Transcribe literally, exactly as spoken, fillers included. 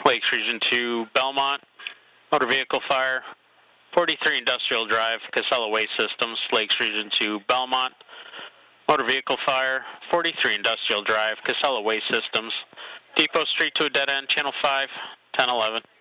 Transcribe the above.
Lakes Region two, Belmont, motor vehicle fire, forty-three Industrial Drive, Casella Waste Systems, Lakes Region two, Belmont, motor vehicle fire, forty-three Industrial Drive, Casella Waste Systems, Depot Street to a dead end, channel five, ten eleven.